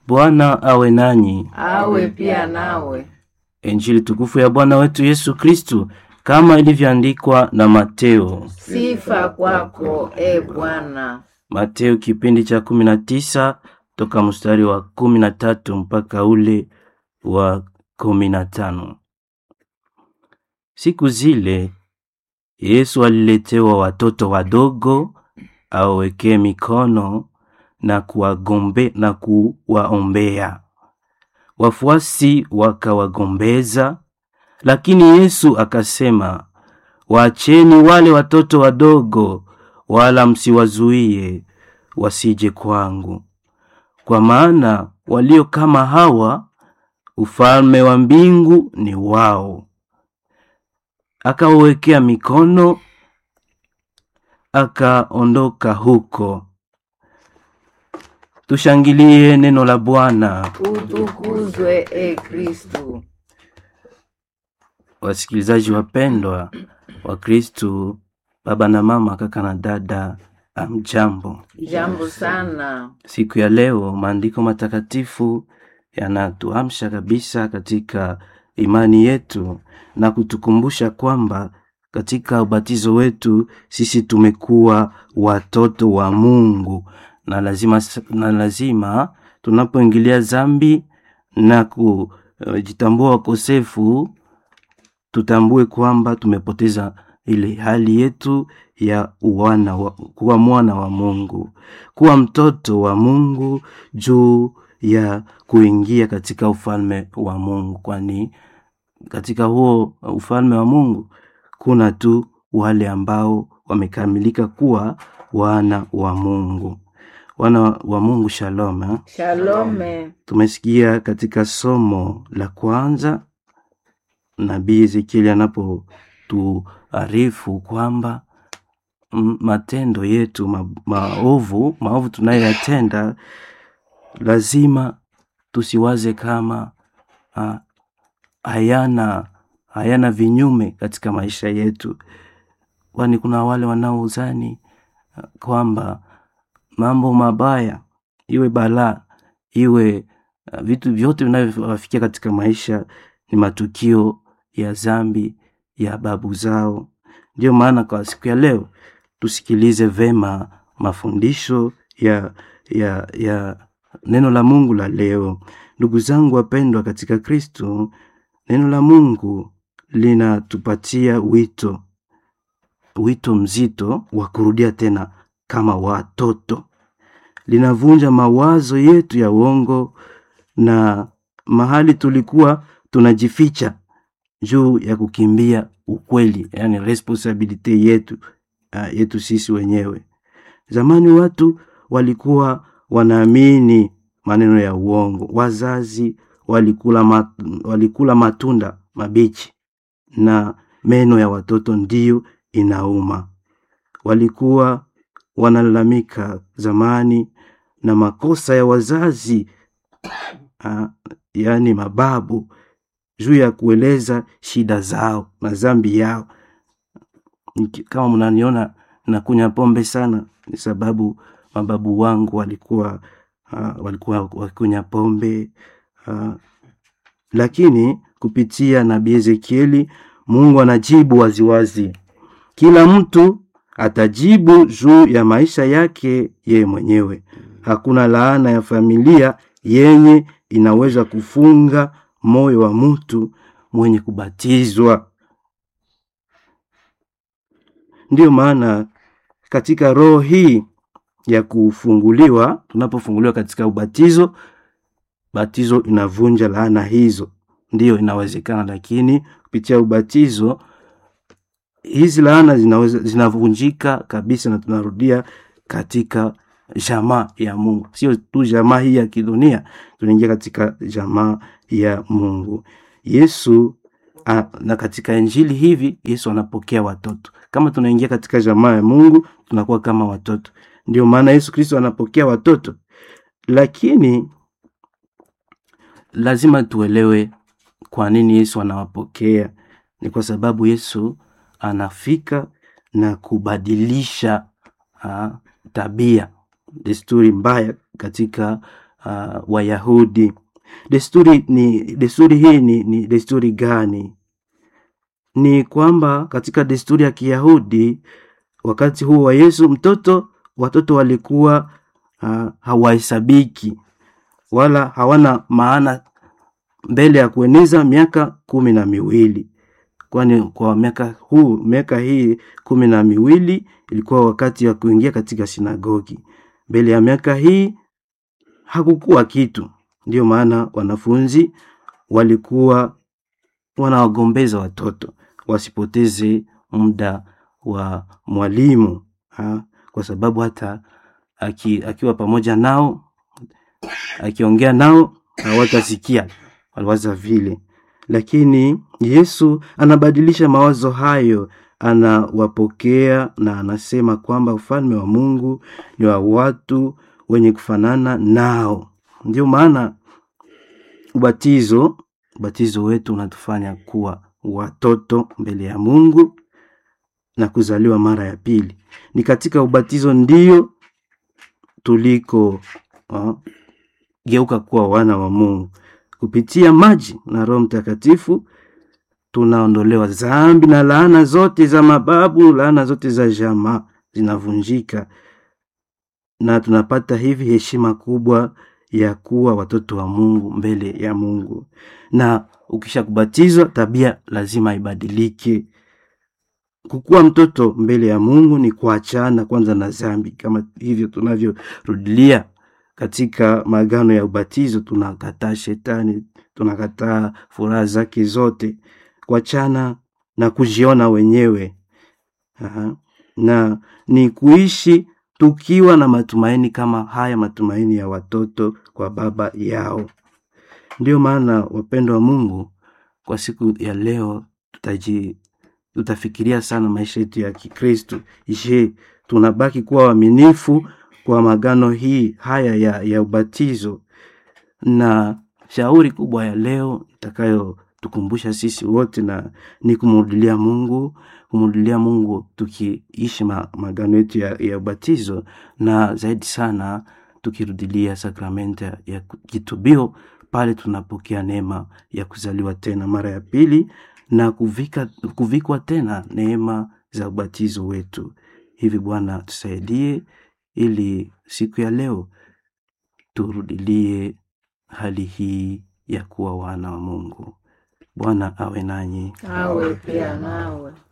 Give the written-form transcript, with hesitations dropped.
Bwana awe nanyi. Awe pia nawe. Injili tukufu ya Bwana wetu Yesu Kristu kama ilivyoandikwa na Mateo. Sifa kwako, e Bwana. Mateo kipindi cha 19 toka mstari wa 13 mpaka ule wa 15. Siku zile Yesu aliletewa watoto wadogo awawekee mikono na kuwaombea. Wafuasi wakawagombeza, lakini Yesu akasema, waacheni wale watoto wadogo, wala msiwazuie wasije kwangu, kwa maana walio kama hawa ufalme wa mbingu ni wao. Akawawekea mikono, akaondoka huko. Tushangilie neno la Bwana. Utukuzwe, e Kristu. Wasikilizaji wapendwa wa Kristu, baba na mama, kaka na dada, amjambo. Jambo sana. Siku ya leo maandiko matakatifu yanatuamsha kabisa katika imani yetu na kutukumbusha kwamba katika ubatizo wetu sisi tumekuwa watoto wa Mungu, na lazima tunapoingilia dhambi na kujitambua wakosefu, tutambue kwamba tumepoteza ile hali yetu ya kuwa mwana wa Mungu, kuwa mtoto wa Mungu, juu ya kuingia katika ufalme wa Mungu. Kwani katika huo ufalme wa Mungu kuna tu wale ambao wamekamilika kuwa wana wa Mungu. Wana wa Mungu, shalom. Shalome. Tumesikia katika somo la kwanza Nabii Ezekieli anapotuarifu kwamba matendo yetu maovu tunayoyatenda lazima tusiwaze kama hayana vinyume katika maisha yetu. Kwani kuna wale wanaozani kwamba mambo mabaya, iwe balaa, iwe vitu vyote vinavyowafikia katika maisha ni matukio ya dhambi ya babu zao. Ndio maana kwa siku ya leo tusikilize vema mafundisho ya neno la Mungu la leo. Ndugu zangu wapendwa katika Kristo, neno la Mungu linatupatia wito mzito wa kurudia tena kama watoto. Linavunja mawazo yetu ya uongo na mahali tulikuwa tunajificha juu ya kukimbia ukweli, yani responsibility yetu sisi wenyewe. Zamani watu walikuwa wanaamini maneno ya uongo. Wazazi walikula matunda mabichi na meno ya watoto ndiyo inauma. Walikuwa wanalalamika zamani na makosa ya wazazi, yani mababu, juu ya kueleza shida zao na dhambi yao. Kama mnaniona nakunywa pombe sana, ni sababu mababu wangu walikuwa wakunywa pombe. Lakini kupitia Nabii Ezekieli Mungu anajibu waziwazi. Kila mtu atajibu juu ya maisha yake yeye mwenyewe. Hakuna laana ya familia yenye inaweza kufunga moyo wa mtu mwenye kubatizwa. Ndio maana katika roho hii ya kufunguliwa, tunapofunguliwa katika ubatizo, batizo inavunja laana hizo. Ndio inawezekana, lakini kupitia ubatizo hizi laana zinavunjika kabisa na tunarudia katika jamaa ya Mungu. Sio tu jamaa hii ya kidunia, tunaingia katika jamaa ya Mungu. Yesu na katika Injili hivi Yesu anapokea watoto. Kama tunaingia katika jamaa ya Mungu, tunakuwa kama watoto. Ndio maana Yesu Kristo anapokea watoto. Lakini lazima tuelewe kwa nini Yesu anawapokea. Ni kwa sababu Yesu anafika na kubadilisha tabia, desturi mbaya katika Wayahudi. Desturi hii ni desturi gani? Ni kwamba katika desturi ya Kiyahudi wakati huo wa Yesu, watoto walikuwa hawahesabiki wala hawana maana mbele ya kueneza miaka 12, kwani kwa miaka hii 12 ilikuwa wakati wa kuingia katika sinagogi. Mbele ya miaka hii hakukuwa kitu. Ndio maana wanafunzi walikuwa wanawagombeza watoto wasipoteze muda wa mwalimu, kwa sababu hata akiwa pamoja nao, akiongea nao hawatasikia, waliwaza vile. Lakini Yesu anabadilisha mawazo hayo, anawapokea na anasema kwamba ufalme wa Mungu ni wa watu wenye kufanana nao. Ndio maana ubatizo wetu unatufanya kuwa watoto mbele ya Mungu na kuzaliwa mara ya pili. Ni katika ubatizo ndio tuliko geuka kuwa wana wa Mungu. Kupitia maji na Roho Mtakatifu tunaondolewa dhambi na laana zote za mababu, laana zote za jamaa zinavunjika, na tunapata hivi heshima kubwa ya kuwa watoto wa Mungu mbele ya Mungu. Na ukisha kubatizwa, tabia lazima ibadilike. Kukuwa mtoto mbele ya Mungu ni kuachana kwanza na dhambi, kama hivyo tunavyorudilia katika maagano ya ubatizo. Tunakataa shetani, tunakataa furaha zake zote, kuachana na kujiona wenyewe. Na ni kuishi tukiwa na matumaini kama haya matumaini ya watoto kwa baba yao. Ndio maana wapendwa wa Mungu, kwa siku ya leo tutafikiria sana maisha yetu ya Kikristo. Je, tunabaki kuwa waaminifu kwa maagano haya ya ubatizo? Na shauri kubwa ya leo itakayo tukumbusha sisi wote na ni kumurudilia Mungu tukiishi maagano yetu ya ubatizo, na zaidi sana tukirudilia sakramenti ya kitubio pale tunapokea neema ya kuzaliwa tena mara ya pili na kuvikwa tena neema za ubatizo wetu. Hivi Bwana tusaidie ili siku ya leo turudilie hali hii ya kuwa wana wa Mungu. Bwana awe nanyi. Awe pia nawe.